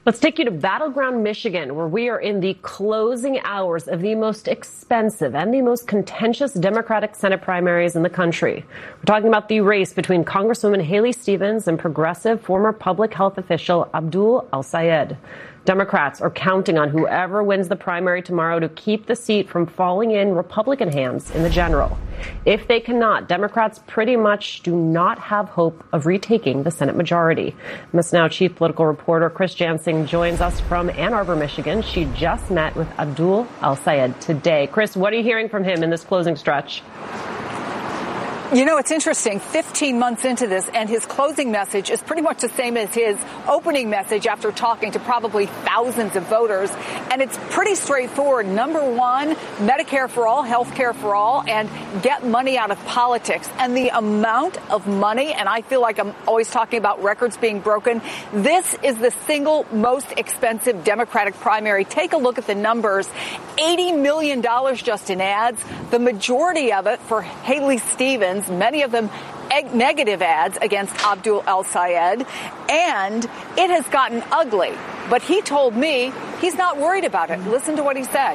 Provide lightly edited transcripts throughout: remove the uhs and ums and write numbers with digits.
Let's take you to Battleground, Michigan, where we are in the closing hours of the most expensive and the most contentious Democratic Senate primaries in the country. We're talking about the race between Congresswoman Haley Stevens and progressive former public health official Abdul El-Sayed. Democrats are counting on whoever wins the primary tomorrow to keep the seat from falling in Republican hands in the general. If they cannot, Democrats pretty much do not have hope of retaking the Senate majority. MS Now chief political reporter Chris Jansing joins us from Ann Arbor, Michigan. She just met with Abdul El-Sayed today. Chris, what are you hearing from him in this closing stretch? You know, it's interesting, 15 months into this, and his closing message is pretty much the same as his opening message after talking to probably thousands of voters. And it's pretty straightforward. Number one, Medicare for all, health care for all, and get money out of politics. And the amount of money, and I feel like I'm always talking about records being broken, this is the single most expensive Democratic primary. Take a look at the numbers. $80 million just in ads, the majority of it for Haley Stevens, many of them negative ads against Abdul El-Sayed, and it has gotten ugly. But he told me he's not worried about it. Listen to what he said.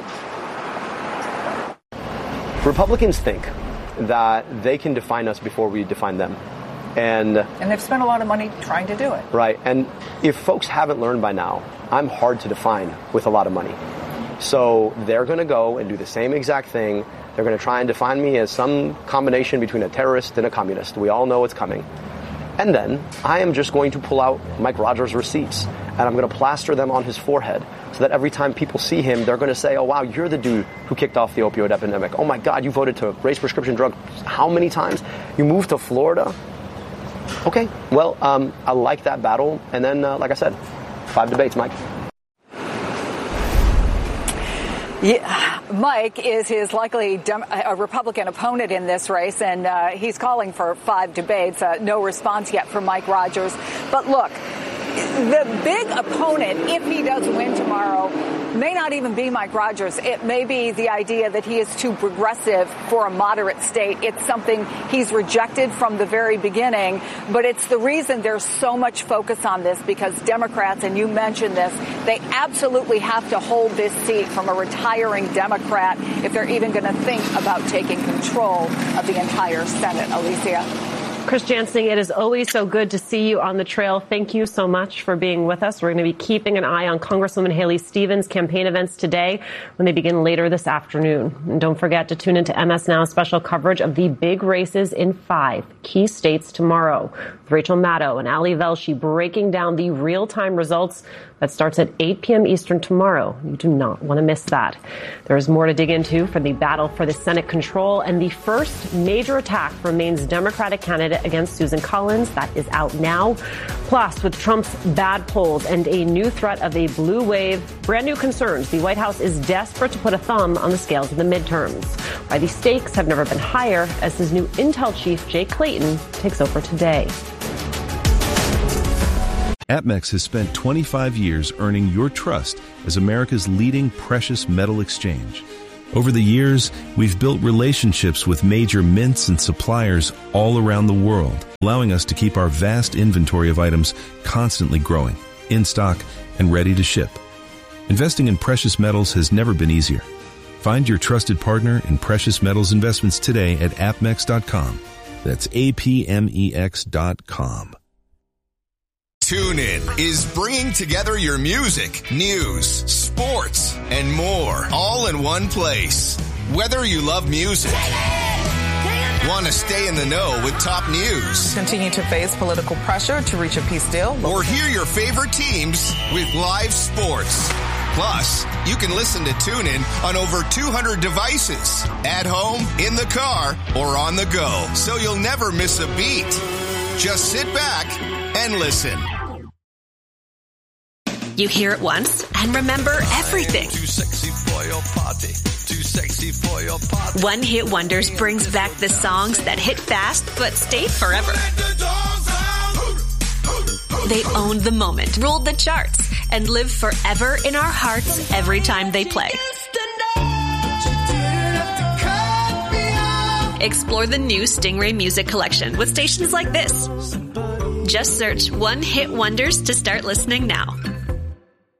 Republicans think that they can define us before we define them. And they've spent a lot of money trying to do it. Right. And if folks haven't learned by now, I'm hard to define with a lot of money. So they're going to go and do the same exact thing. They're going to try and define me as some combination between a terrorist and a communist. We all know it's coming. And then I am just going to pull out Mike Rogers' receipts and I'm going to plaster them on his forehead so that every time people see him, they're going to say, oh, wow, you're the dude who kicked off the opioid epidemic. Oh, my God, you voted to raise prescription drugs how many times? You moved to Florida? Okay, well, I like that battle. And then, like I said, 5 debates, Mike. Yeah, Mike is his likely a Republican opponent in this race, and he's calling for 5 debates. No response yet from Mike Rogers. But look, the big opponent, if he does win tomorrow, may not even be Mike Rogers. It may be the idea that he is too progressive for a moderate state. It's something he's rejected from the very beginning, but it's the reason there's so much focus on this, because Democrats, and you mentioned this, they absolutely have to hold this seat from a retiring Democrat if they're even going to think about taking control of the entire Senate. Alicia. Chris Jansing, it is always so good to see you on the trail. Thank you so much for being with us. We're going to be keeping an eye on Congresswoman Haley Stevens' campaign events today when they begin later this afternoon. And don't forget to tune into MS Now special coverage of the big races in 5 key states tomorrow. With Rachel Maddow and Ali Velshi breaking down the real-time results. That starts at 8 p.m. Eastern tomorrow. You do not want to miss that. There is more to dig into for the battle for the Senate control, and the first major attack for Maine's Democratic candidate against Susan Collins. That is out now. Plus, with Trump's bad polls and a new threat of a blue wave, brand new concerns, the White House is desperate to put a thumb on the scales of the midterms. Why the stakes have never been higher as his new intel chief, Jay Clayton, takes over today. APMEX has spent 25 years earning your trust as America's leading precious metal exchange. Over the years, we've built relationships with major mints and suppliers all around the world, allowing us to keep our vast inventory of items constantly growing, in stock, and ready to ship. Investing in precious metals has never been easier. Find your trusted partner in precious metals investments today at apmex.com. That's APMEX.com. TuneIn is bringing together your music, news, sports, and more, all in one place. Whether you love music, want to stay in the know with top news, continue to face political pressure to reach a peace deal, or hear your favorite teams with live sports. Plus, you can listen to TuneIn on over 200 devices, at home, in the car, or on the go, so you'll never miss a beat. Just sit back and listen. You hear it once and remember everything. Too sexy for your party. Too sexy for your party. One Hit Wonders brings back the songs that hit fast but stayed forever. They owned the moment, ruled the charts, and live forever in our hearts every time they play. Explore the new Stingray Music Collection with stations like this. Just search One Hit Wonders to start listening now.